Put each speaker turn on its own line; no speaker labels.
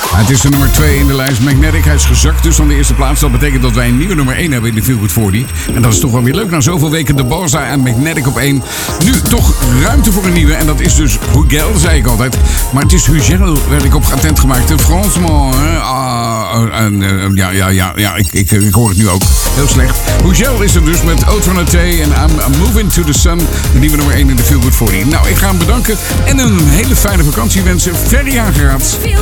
Het is de nummer 2 in de lijst. Magnetic, hij is gezakt dus van de eerste plaats. Dat betekent dat wij een nieuwe nummer 1 hebben in de Feel Good 40. En dat is toch wel weer leuk. Na zoveel weken de Barza en Magnetic op 1. Nu toch ruimte voor een nieuwe. En dat is dus Hugel, zei ik altijd. Maar het is Hugel, werd ik op attent gemaakt. Fransman. Ik hoor het nu ook. Heel slecht. Hugel is er dus met Autre en I'm Moving to the Sun. De nieuwe nummer 1 in de Feel Good 40. Nou, ik ga hem bedanken. En een hele fijne vakantie wensen. Ferry aangeraad.